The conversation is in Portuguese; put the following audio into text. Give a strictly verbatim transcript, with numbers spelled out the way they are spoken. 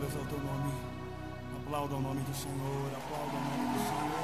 Glórias ao teu nome. Aplauda o nome do Senhor, aplauda o nome do Senhor.